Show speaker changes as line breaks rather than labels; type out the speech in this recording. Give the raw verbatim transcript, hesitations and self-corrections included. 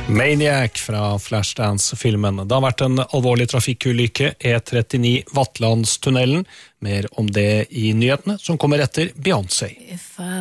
Maniac fra Flashdance-filmen. Det har vært en alvorlig trafikkulykke, E trettini Vatlandstunnelen. Mer om det i nyhetene som kommer etter Beyoncé.